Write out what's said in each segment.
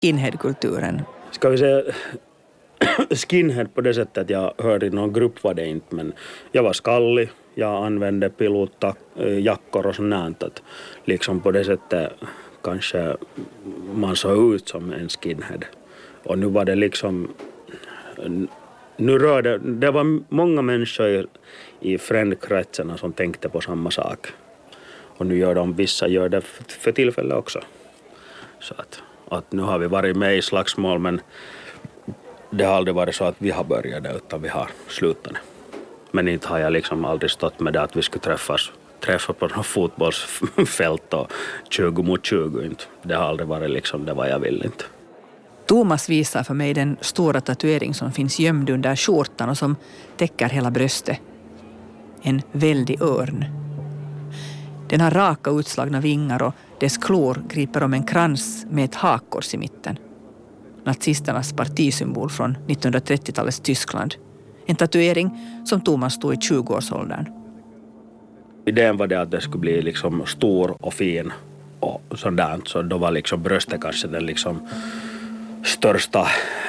skinhead-kulturen. Ska vi säga skinhead på det sättet att jag hörde i någon grupp var det inte, men jag var skallig, jag använde pilotjackor och sånt att liksom på det sättet kanske man såg ut som en skinhead. Och nu var det liksom, nu rörde, det var många människor i frändkretsarna som tänkte på samma sak. Och nu vissa gör det för tillfället också. Så att nu har vi varit med i slagsmål, men det har aldrig varit så att vi har börjat det, utan vi har slutat. Men inte har jag liksom aldrig stått med det att vi skulle träffa på något fotbollsfält och 20 mot 20. Inte. Det har aldrig varit liksom det vad jag vill inte. Thomas visar för mig den stora tatuering som finns gömd under skjortan och som täcker hela bröstet. En väldig örn. Den har raka utslagna vingar och dess klor griper om en krans med ett hakkors i mitten. Nazisternas partisymbol från 1930-talets Tyskland. En tatuering som Thomas stod i 20-årsåldern. Idén var det att det skulle bli liksom stor och fin och sådant. Så då var liksom bröstet kanske den liksom största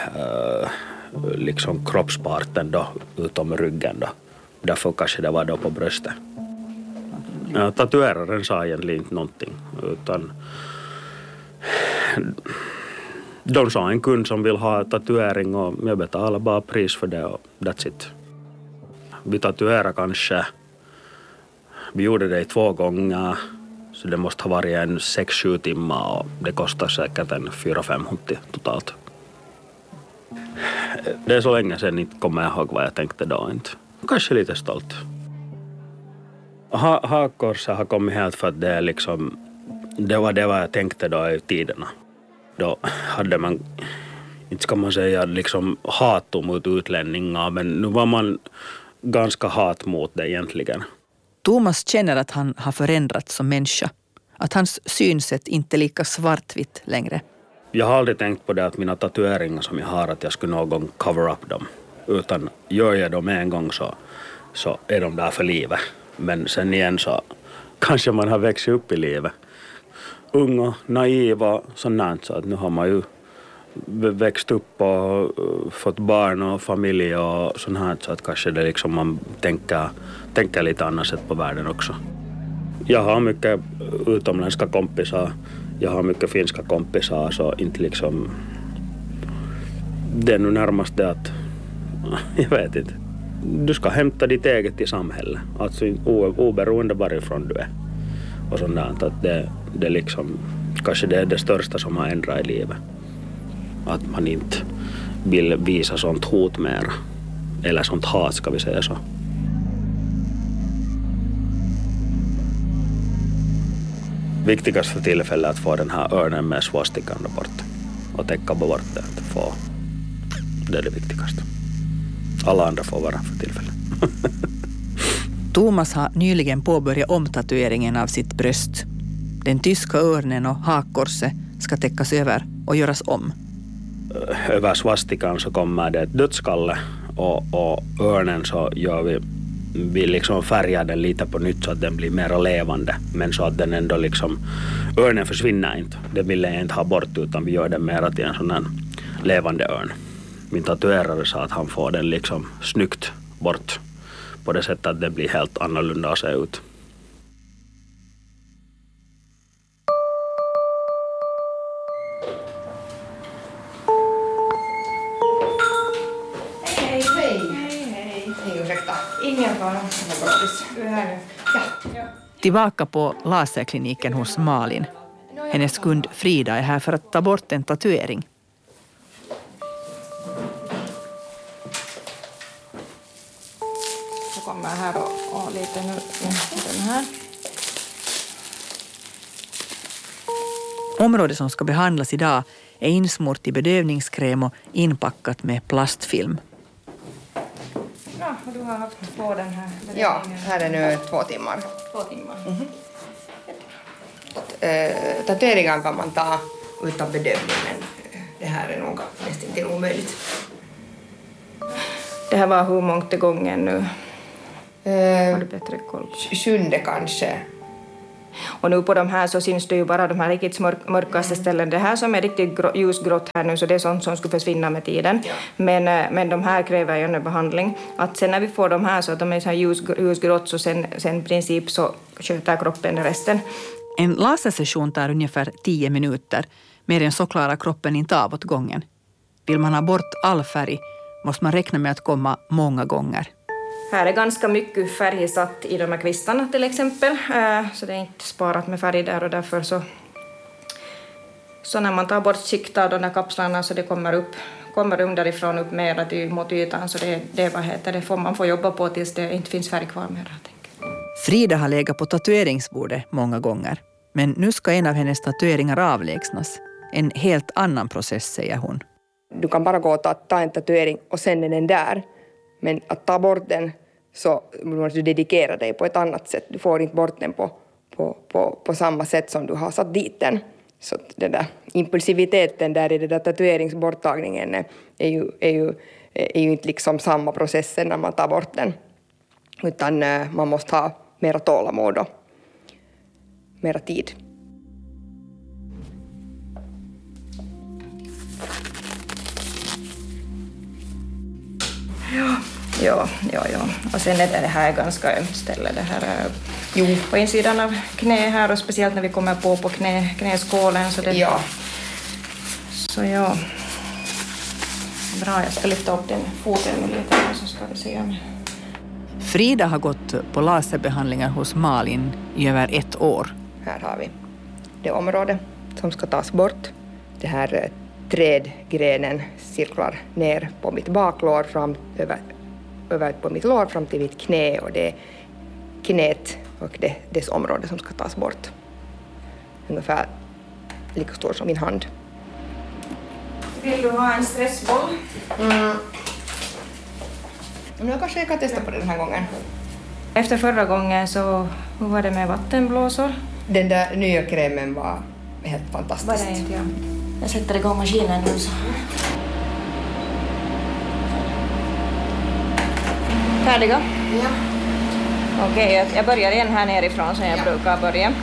liksom kroppsparten då, utom ryggen då. Därför kanske det var då på bröstet. Tatueraren sa egentligen inte någonting, utan de sa en kund som vill ha tatuering och jag betalar bara pris för det och that's it. Vi tatuerade kanske, vi gjorde det 2 gånger, så det måste ha varit en 6-7 timmar och det kostar säkert en 400-500 totalt. Det är så länge sedan inte kommer jag ihåg vad jag tänkte då inte. Kanske lite stolt. Hakkorset har kommit helt för att det är liksom, det var det vad jag tänkte då i tiderna. Då hade man, inte ska man säga liksom hat mot utlänningar, men nu var man ganska hat mot det egentligen. Thomas känner att han har förändrats som människa. Att hans synsätt inte är lika svartvitt längre. Jag har aldrig tänkt på det att mina tatueringar som jag har, att jag skulle någon gång cover up dem. Utan gör jag dem en gång så är de där för livet. Men sen igen så kanske man har växt upp i livet. Ung och naiv och sånt, så att nu har man ju växt upp och fått barn och familj och sånt här, så att kanske det liksom man tänker lite annat sätt på världen också. Jag har mycket utomländska kompisar, jag har mycket finska kompisar, så inte liksom det är nu närmast det att jag vet inte. Du ska hämta ditt eget i samhället, alltså oberoende varifrån du är. Och sånt där, att det liksom, kanske det är det största som har ändrat i livet. Att man inte vill visa sånt hot mer. Eller sånt hat, ska vi säga så. Viktigast för tillfället att få den här örnen med swastikan där bort. Och täcka bort det. Det är det viktigaste. Alla andra får vara för tillfället. Thomas har nyligen påbörjat omtatueringen av sitt bröst. Den tyska örnen och hakkorset ska täckas över och göras om. Över swastikan så kommer det ett dödskalle och örnen så gör vi liksom färgar den lite på nytt så att den blir mer levande. Men så att den ändå liksom, örnen försvinner inte. Det vill jag inte ha bort, utan vi gör den mer till en sån här levande örn. Min tatuerare sa att han får den liksom snyggt bort. På det sättet att det blir helt annorlunda att se ut. Hej. Ursäkta. Ingen fara. Ja. Tillbaka på laserkliniken hos Malin. Hennes kund Frida är här för att ta bort en tatuering. Så kommer jag här och lite nu den här. Området som ska behandlas idag är insmort i bedövningskräm och inpackat med plastfilm. Ja, och du har haft på den här. Ja, här är nu 2 timmar. 2 timmar. Mm-hmm. Tatueringar kan man ta utan bedövning, men det här är nog nästan inte omöjligt. Det här var hur mångt gången nu? Har du bättre koll? 7:e kanske. Och nu på de här så syns det ju bara de här riktigt mörkaste ställen. Det här som är riktigt ljusgrått här nu, så det är sånt som skulle försvinna med tiden. Ja. Men de här kräver ju en behandling. Att sen när vi får de här så att de är så här ljusgrått, så sen i princip så sköter kroppen resten. En lasersession tar ungefär 10 minuter. Mer än så klarar kroppen inte av åt gången. Vill man ha bort all färg måste man räkna med att komma många gånger. Här är ganska mycket färg satt i de här kvistarna till exempel. Så det är inte sparat med färg där, och därför så när man tar bort skikt av de här kapslarna så det kommer underifrån upp mer mot ytan. Så det får man få jobba på tills det inte finns färg kvar mer. Frida har legat på tatueringsbordet många gånger. Men nu ska en av hennes tatueringar avlägsnas. En helt annan process, säger hon. Du kan bara gå och ta en tatuering och sen är den där. Men att ta bort den så måste du dedikera dig på ett annat sätt. Du får inte bort den på samma sätt som du har satt dit den. Så den där impulsiviteten där i den där tatueringsborttagningen är ju inte liksom samma process när man tar bort den. Utan man måste ha mera tålamod och mera tid. Ja. Och sen är det här ganska ömt ställe. Det här är på insidan av knä här, och speciellt när vi kommer på knäskålen. Så det, ja. Så ja. Bra, jag ska lyfta upp den foten lite så ska vi se. Frida har gått på laserbehandlingar hos Malin i över 1 år. Här har vi det område som ska tas bort. Det här trädgrenen cirklar ner på mitt baklår över på mitt lår fram till mitt knä, och det är knät och dess område som ska tas bort. Ungefär lika stor som min hand. Vill du ha en stressboll? Men kanske jag kan testa på det den här gången. Efter förra gången så hur var det med vattenblåsor? Den där nya krämen var helt fantastisk. Var det inte, ja. Jag sätter igång maskinen nu så. Färdiga? Ja. Okej, jag börjar igen här nerifrån som jag brukar börja.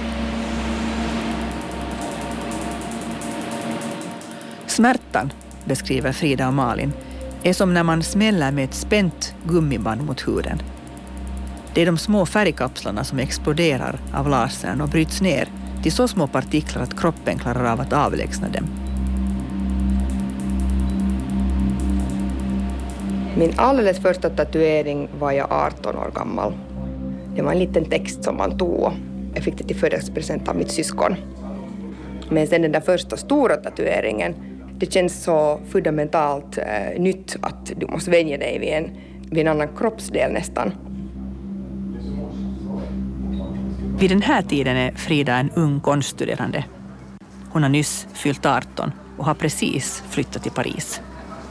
Smärtan, beskriver Frida och Malin, är som när man smäller med ett spänt gummiband mot huden. Det är de små färgkapslarna som exploderar av lasern och bryts ner till så små partiklar att kroppen klarar av att avlägsna dem. Min alldeles första tatuering var jag 18 år gammal. Det var en liten text som man tog. Jag fick det till födelsedagspresent av mitt syskon. Men sen den där första stora tatueringen, det känns så fundamentalt nytt att du måste vänja dig vid en annan kroppsdel nästan. Vid den här tiden är Frida en ung konststuderande. Hon har nyss fyllt 18 och har precis flyttat till Paris.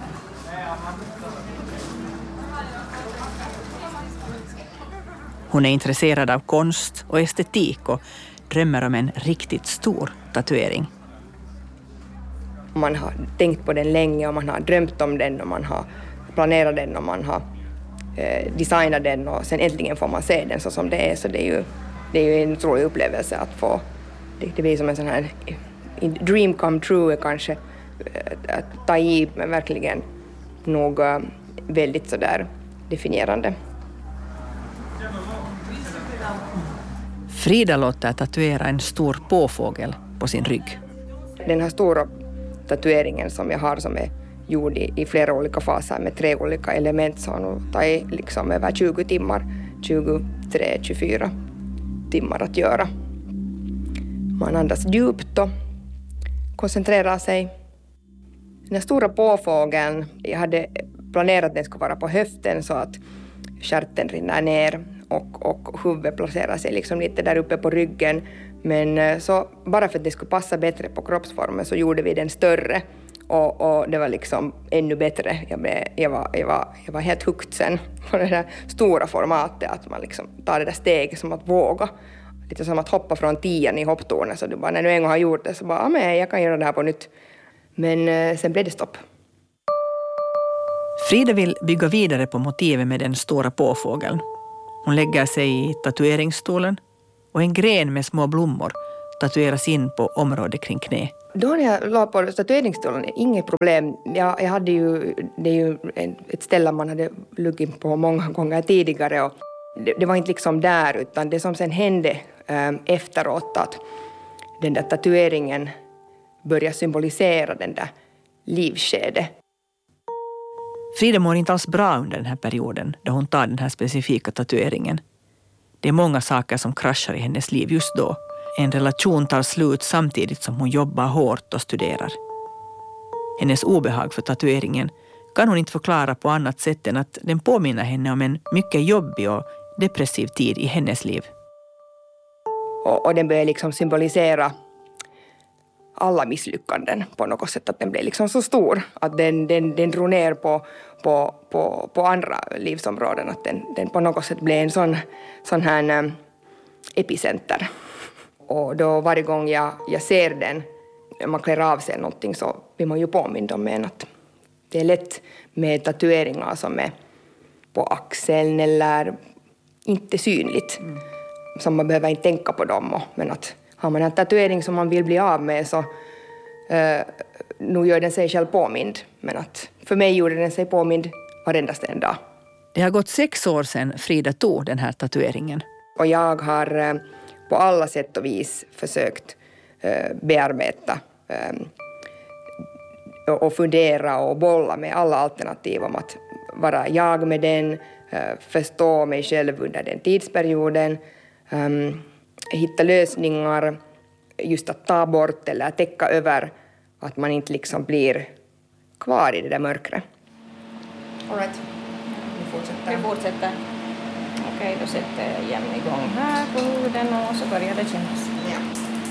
Hon är intresserad av konst och estetik och drömmer om en riktigt stor tatuering. Man har tänkt på den länge och man har drömt om den och man har planerat den och man har designat den, och sen äntligen får man se den så som det är. Så det är ju en otrolig upplevelse att få. Det blir som en sån här dream come true kanske, att ta i, men verkligen nog väldigt sådär definierande. Frida låter tatuera en stor påfågel på sin rygg. Den här stora tatueringen som jag har, som är gjord i flera olika faser med 3 olika element, så har tagit liksom över 20 timmar, 23-24 timmar att göra. Man andas djupt och koncentrerar sig. Den här stora påfågeln, jag hade planerat att den skulle vara på höften så att stjärten rinner ner och huvudet placerar sig liksom lite där uppe på ryggen. Men så bara för att det skulle passa bättre på kroppsformen så gjorde vi den större, och det var liksom ännu bättre. Jag var helt hooked sen på det där stora formatet, att man liksom tar det där steget som att våga. Lite som att hoppa från 10 i hopptornet, så du bara, när du en gång har gjort det så bara, men jag kan göra det här på nytt. Men sen blev det stopp. Frida vill bygga vidare på motivet med den stora påfågeln. Hon lägger sig i tatueringsstolen och en gren med små blommor tatueras in på området kring knä. Då när jag la på tatueringsstolen, inget problem. Jag hade ju, det är ju ett ställe man hade luggit på många gånger tidigare och det var inte liksom där, utan det som sen hände efteråt att den där tatueringen började symbolisera den där livskedet. Frida mår inte alls bra under den här perioden då hon tar den här specifika tatueringen. Det är många saker som kraschar i hennes liv just då. En relation tar slut samtidigt som hon jobbar hårt och studerar. Hennes obehag för tatueringen kan hon inte förklara på annat sätt än att den påminner henne om en mycket jobbig och depressiv tid i hennes liv. Och den börjar liksom symbolisera alla misslyckanden på något sätt, att den blev liksom så stor att den drog ner på andra livsområden, att den på något sätt blev en sån här epicenter. Och då varje gång jag ser den, man klär av sig någonting, så blir man ju påmind om en att det är lätt med tatueringar som är på axeln eller inte synligt. Så man behöver inte tänka på dem. Men att har man en tatuering som man vill bli av med, så nu gör den sig själv påmind. Men att för mig gjorde den sig påmind varenda en dag. Det har gått 6 år sedan Frida tog den här tatueringen. Och jag har på alla sätt och vis försökt bearbeta och fundera och bolla med alla alternativ om att vara jag med den, förstå mig själv under den tidsperioden, hitta lösningar, just att ta bort eller täcka över, att man inte liksom blir kvar i det där mörkret. All right. Vi fortsätter. Okej, då sätter jag igen igång här på huden och så börjar det kännas. Ja.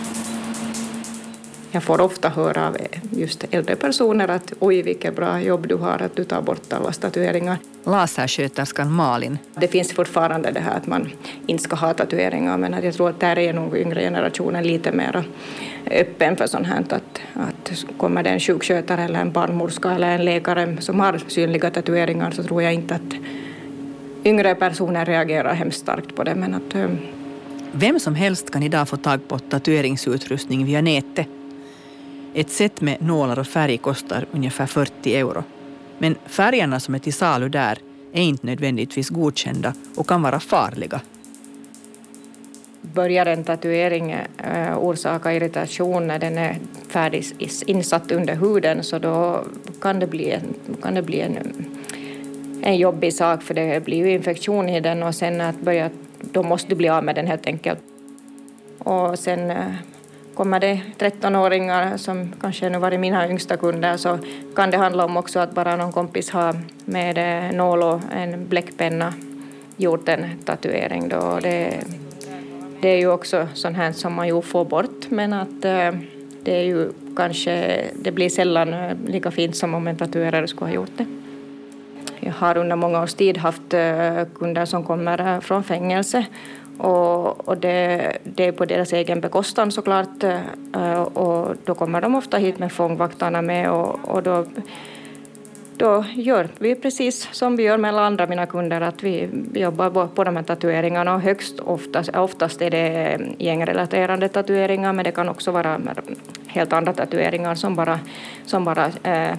Jag får ofta höra av just äldre personer att oj, vilket bra jobb du har att du tar bort alla tatueringar. Lasersköterskan Malin. Det finns fortfarande det här att man inte ska ha tatueringar, men jag tror att där är nog yngre generationen lite mer öppen för sånt här. Att kommer det en sjukskötare eller en barnmorska eller en läkare som har synliga tatueringar, så tror jag inte att yngre personer reagerar hemskt starkt på det. Men att, Vem som helst kan idag få tag på tatueringsutrustning via nätet. Ett set med nålar och färg kostar ungefär 40 euro. Men färgerna som är till salu där är inte nödvändigtvis godkända och kan vara farliga. Börjar en tatuering orsaka irritation när den är färdigt insatt under huden, så då kan det bli en jobbig sak, för det blir ju infektion i den och sen då måste du bli av med den helt enkelt. Och sen kommer det 13-åringar som kanske nu varit mina yngsta kunder, så kan det handla om också att bara någon kompis har med nål och en bläckpenna gjort en tatuering då. Det är ju också sånt här som man ju får bort, men att det är ju kanske, det blir sällan lika fint som om en tatuerare skulle ha gjort det. Jag har under många års tid haft kunder som kommer från fängelse, och det är på deras egen bekostan såklart, och då kommer de ofta hit med fångvaktarna med, och då gör vi precis som vi gör med alla andra mina kunder, att vi jobbar på de här tatueringarna, och oftast är det gängrelaterade tatueringar, men det kan också vara helt andra tatueringar som bara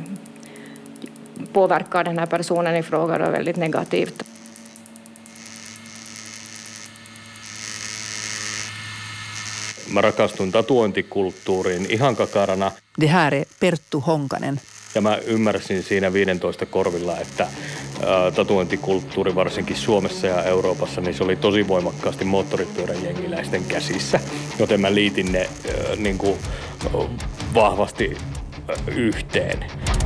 påverkar den här personen i fråga då väldigt negativt. Mä rakastuin tatuointikulttuuriin ihan kakarana. Det här är Perttu Honkanen. Ja mä ymmärsin siinä 15 korvilla, että tatuointikulttuuri varsinkin Suomessa ja Euroopassa, niin se oli tosi voimakkaasti moottoripyöräjengiläisten käsissä. Joten mä liitin ne niin kuin vahvasti yhteen.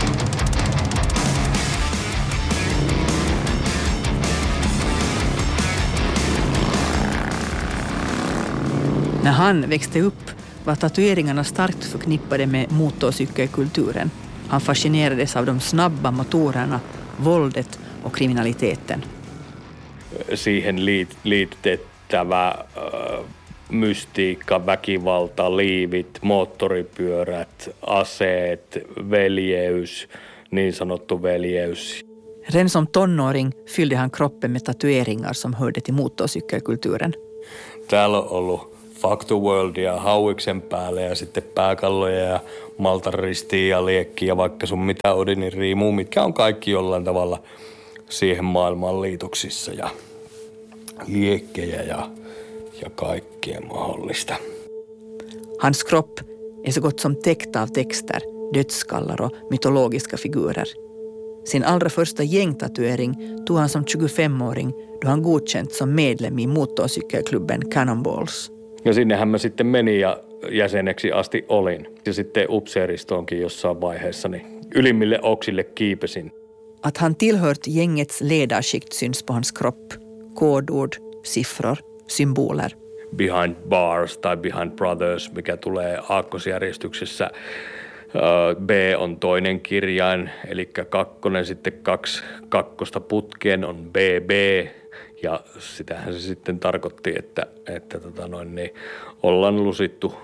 När han växte upp var tatueringarna starkt förknippade med motorcykelkulturen. Han fascinerades av de snabba motorerna, våldet och kriminaliteten. Siihen liitettävä mystiikka, väkivalta, liivit, moottoripyörät, aseet, veljeys, niin sanottu veljeys. Redan som tonåring fyllde han kroppen med tatueringar som hörde till motorcykelkulturen. Täällä on ollut Fuck the Worldia hauiksen päälle ja sitten pääkalloja ja maltaristia ja liekkiä ja vaikka sun mitä Odinin riimuu, mitkä on kaikki jollain tavalla siihen maailmaan liitoksissa ja liekkejä ja kaikkea mahdollista. Hans kropp är så gott som täckt av texter, dödsskallar och mytologiska figurer. Sin allra första gängtatuering tog han som 25-åring då han godkänt som medlem i motorcykelklubben Cannonballs. Ja sinnehän mä sitten menin ja jäseneksi asti olin. Ja sitten upseeristoonkin jossain vaiheessa niin ylimmille oksille kiipesin. Att han tillhört gängets ledarskikt syns på hans kropp. Kodord, siffror, symboler. Behind bars tai behind brothers, mikä tulee aakkosjärjestyksessä. B on toinen kirjain, eli kakkonen, sitten 2 kakkosta putkeen on BB. Ja sitähän se sitten tarkoitti, että ollaan lusittu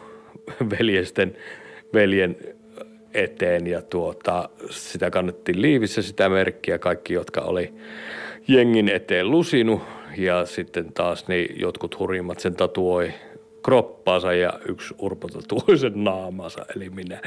veljen eteen ja sitä kannettiin liivissä sitä merkkiä, kaikki jotka oli jengin eteen lusinut ja sitten taas niin jotkut hurjimmat sen tatuoi kroppaansa ja yksi urpo tatuoi sen naamansa, eli minä.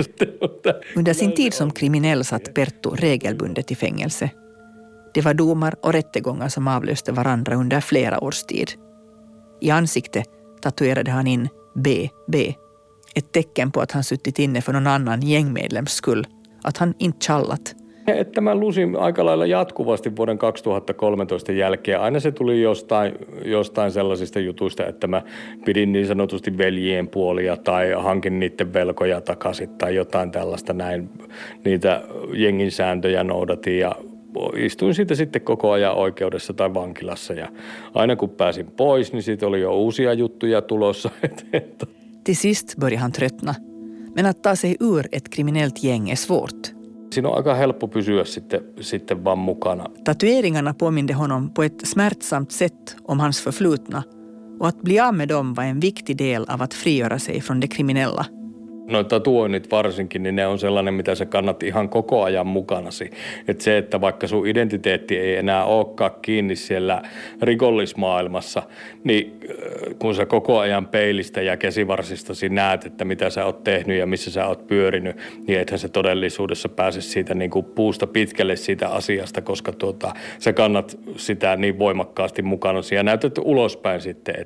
Under sin tid som kriminell satt Perttu regelbundet i fängelse. Det var domar och rättegångar som avlöste varandra under flera års tid. I ansikte tatuerade han in BB. Ett tecken på att han suttit inne för någon annan gängmedlems skull. Att han inte challat. Että mä lusin aika lailla jatkuvasti vuoden 2013 jälkeen. Aina se tuli jostain sellaisista jutuista, että mä pidin niin sanotusti veljien puolia tai hankin niiden velkoja takaisin tai jotain tällaista näin. Niitä jengin sääntöjä noudatin ja istuin siitä sitten koko ajan oikeudessa tai vankilassa. Ja aina kun pääsin pois, niin siitä oli jo uusia juttuja tulossa. Till sist började han tröttna. Men att ta sig ur ett kriminellt gäng är svårt. Siinä on aika helppo pysyä sitten vaan mukana. Tatueringarna påminde honom på ett smärtsamt sätt om hans förflutna och att bli av med dem var en viktig del av att frigöra sig från det kriminella. No tatuoinnit varsinkin, niin ne on sellainen, mitä sä kannat ihan koko ajan mukanasi. Että se, että vaikka sun identiteetti ei enää olekaan kiinni siellä rikollismaailmassa, niin kun sä koko ajan peilistä ja käsivarsistasi näet, että mitä sä oot tehnyt ja missä sä oot pyörinyt, niin ethän se todellisuudessa pääse siitä niin kuin puusta pitkälle siitä asiasta, koska sä kannat sitä niin voimakkaasti mukanasi ja näytät ulospäin sitten,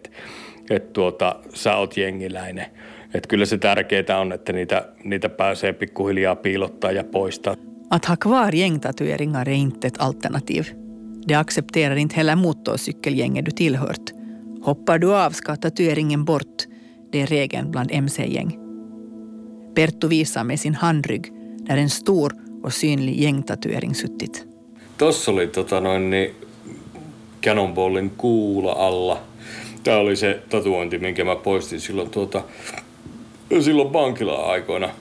että sä oot jengiläinen. Että kyllä se tärkeää on, että niitä pääsee pikkuhiljaa piilottaa ja poistaa. Att ha kvar gängtatueringar är inte ett alternativ. Det accepterar inte heller motorcykelgänget du tillhört. Hoppar du av ska tatueringen bort. Det är regeln bland MC-gäng. Perttu visar med sin handrygg där en stor och synlig gängtatuering suttit. Tossa oli Cannonballin kuula alla. Tämä oli se tatuointi, minkä mä poistin silloin vankila-aikoina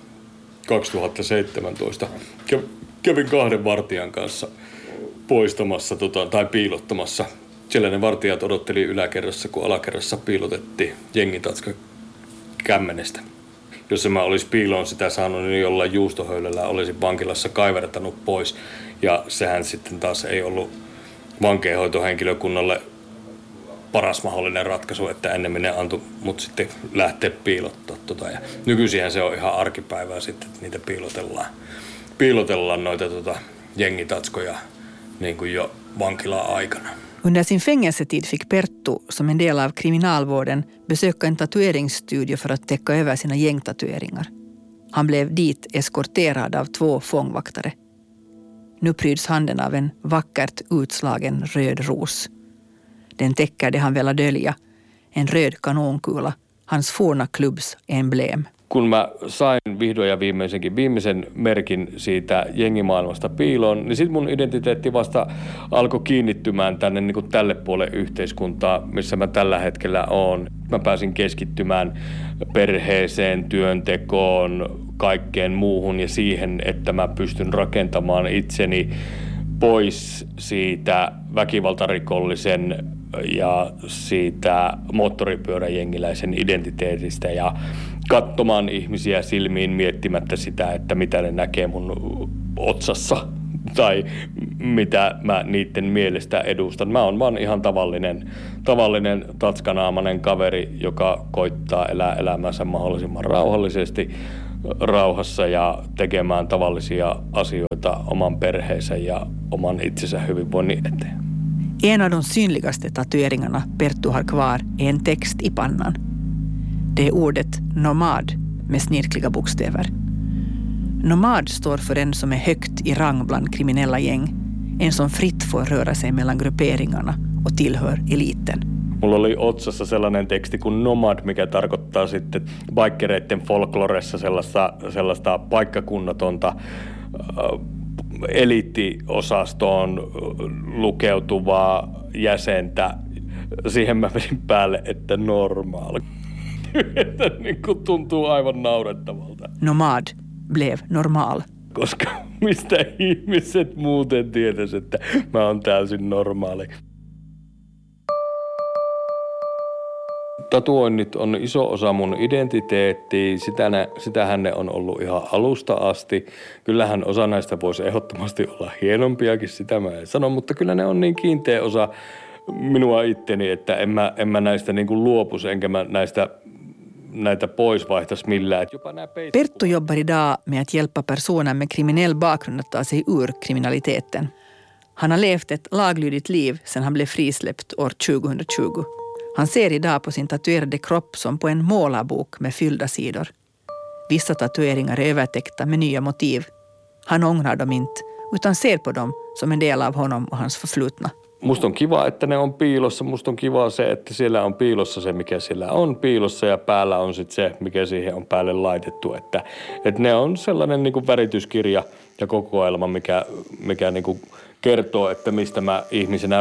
2017. Kävin 2 vartijan kanssa poistamassa tai piilottamassa. Siellä ne vartijat odotteli yläkerrassa, kun alakerrassa piilotettiin jengitatska kämmenestä. Jos mä olisi piiloon sitä saanut, niin jollain juustohöylällä olisin vankilassa kaivertanut pois. Ja sehän sitten taas ei ollut vankeinhoitohenkilökunnalle paras mahdollinen ratkaisu, että ennemmin ne antoi mut sitten lähteä piilottaa Ja nykyisinhän se on ihan arkipäivää sitten, että niitä piilotellaan noita jengitatskoja niin kuin jo vankila-aikana. Under sin fängelsetid fick Perttu, som en del av kriminalvården, besöka en tatueringsstudio för att täcka över sina gängtatueringar. Han blev dit eskorterad av 2 fångvaktare. Nu pryds handen av en vackert utslagen röd ros. Den täcker det han ville dölja, en röd kanonkula, hans forna klubbs emblem. Kun mä sain vihdoin ja viimeisen merkin siitä jengimaailmasta piiloon, niin sitten mun identiteetti vasta alkoi kiinnittymään tänne niin kuin tälle puolelle yhteiskuntaa, missä mä tällä hetkellä oon. Mä pääsin keskittymään perheeseen, työntekoon, kaikkeen muuhun ja siihen, että mä pystyn rakentamaan itseni pois siitä väkivaltarikollisen ja siitä moottoripyöräjengiläisen identiteetistä ja katsomaan ihmisiä silmiin miettimättä sitä, että mitä ne näkee mun otsassa, tai mitä mä niiden mielestä edustan. Mä oon vaan ihan tavallinen tatskanaamainen kaveri, joka koittaa elää elämänsä mahdollisimman rauhallisesti, rauhassa ja tekemään tavallisia asioita oman perheensä ja oman itsensä hyvinvoinnin eteen. En av de synligaste tatueringarna Perttu har kvar är en text i pannan. Det är ordet nomad med snirkliga bokstäver. Nomad står för en som är högt i rang bland kriminella gäng. En som fritt får röra sig mellan grupperingarna och tillhör eliten. Mulla oli otsassa sellainen teksti kuin nomad, mikä tarkoittaa sitten biikereiden folkloressa sellaista paikkakunnatonta eliittiosastoon lukeutuvaa jäsentä. Siihen mä vedin päälle, että normaali. Että niin kuin tuntuu aivan naurettavalta. Nomad blev normal. Koska mistä ihmiset muuten tietäisi, että mä oon täysin normaali. Tatuoinnit on iso osa mun identiteettiä, sitähän ne on ollut ihan alusta asti. Kyllähän osa näistä voisi ehdottomasti olla hienompiakin, sitä mä en sano, mutta kyllä ne on niin kiinteä osa minua itteni, että en mä näistä niin kuin luopuisi, enkä mä näitä pois vaihtaisi millään. Perttu jobbar idag med att hjälpa personer med kriminell bakgrund att ta sig ur kriminaliteten. Han har levt ett laglydigt liv sedan han blev frisläppt år 2020. Han ser idag på sin tatuerade kropp som på en målarbok med fyllda sidor. Vissa tatueringar är övertäckta med nya motiv. Han ångrar dem inte, utan ser på dem som en del av honom och hans förflutna. Musta on kiva, että ne on piilossa. Musta on kiva se, että siellä on piilossa se, mikä siellä on piilossa ja päällä on sitten se, mikä siihen on päälle laitettu. Että ne on sellainen niin kuin värityskirja ja kokoelma, mikä niin kuin kertoo, että mistä mä ihmisenä